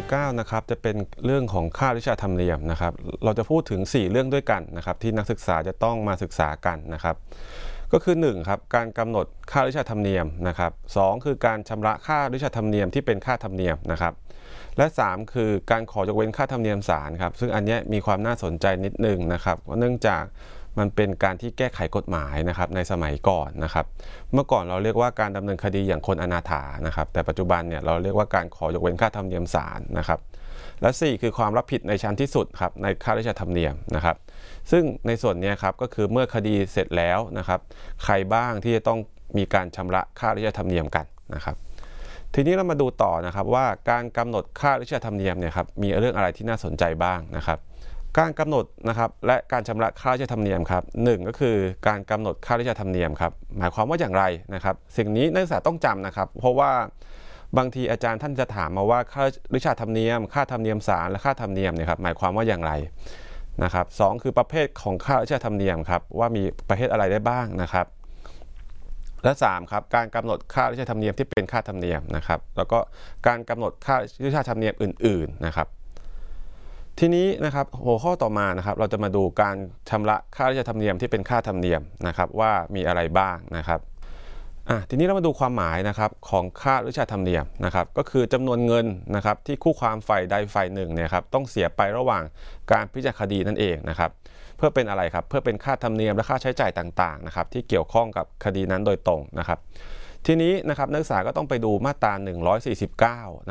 109นะครับจะเป็นเรื่องของค่าวิชาธรรมเนียมนะครับเราจะพูดถึง4เรื่องด้วยกันนะครับที่นักศึกษาจะต้องมาศึกษากันนะครับก็คือ1ครับการกำหนดค่าวิชาธรรมเนียมนะครับ2คือการชำระค่าวิชาธรรมเนียมที่เป็นค่าธรรมเนียมนะครับและ3คือการขอยกเว้นค่าธรรมเนียมศาลครับซึ่งอันนี้มีความน่าสนใจนิดนึงนะครับเนื่องจากมันเป็นการที่แก้ไขกฎหมายนะครับในสมัยก่อนนะครับเมื่อก่อนเราเรียกว่าการดำเนินคดีอย่างคนอนาถานะครับแต่ปัจจุบันเนี่ยเราเรียกว่าการขอยกเว้นค่าธรรมเนียมศาลนะครับและ4คือความรับผิดในชั้นที่สุดครับในค่าราชธรรมเนียมนะครับซึ่งในส่วนนี้ครับก็คือเมื่อคดีเสร็จแล้วนะครับใครบ้างที่จะต้องมีการชำระค่าราชธรรมเนียมกันนะครับทีนี้เรามาดูต่อนะครับว่าการกำหนดค่าราชธรรมเนียมเนี่ยครับมีเรื่องอะไรที่น่าสนใจบ้างนะครับการกำหนดนะครับและการชำระค่าราชธรรมเนียมครับ1ก็คือการกำหนดค่าราชธรรมเนียมครับหมายความว่าอย่างไรนะครับสิ่งนี้นักศึกษาต้องจำนะครับเพราะว่าบางทีอาจารย์ท่านจะถามมาว่าค่าราชธรรมเนียมค่าธรรมเนียมศาลและค่าธรรมเนียมเนี่ยครับหมายความว่าอย่างไรนะครับ2คือประเภทของค่าราชธรรมเนียมครับว่ามีประเภทอะไรได้บ้างนะครับและ3ครับการกำหนดค่าราชธรรมเนียมที่เป็นค่าธรรมเนียมนะครับแล้วก็การกำหนดค่าราชธรรมเนียมอื่นๆนะครับทีนี้นะครับหัวข้อต่อมานะครับเราจะมาดูการชำระค่าราชธรรมเนียมที่เป็นค่าธรรมเนียมนะครับว่ามีอะไรบ้างนะครับทีนี้เรามาดูความหมายนะครับของค่าราชธรรมเนียมนะครับก็คือจำนวนเงินนะครับที่คู่ความฝ่ายใดฝ่ายหนึ่งเนี่ยครับต้องเสียไประหว่างการพิจารณาคดีนั่นเองนะครับเพื่อเป็นอะไรครับเพื่อเป็นค่าธรรมเนียมและค่าใช้จ่ายต่างๆนะครับที่เกี่ยวข้องกับคดีนั้นโดยตรงนะครับทีนี้นะครับนักศึกษาก็ต้องไปดูมาตรา149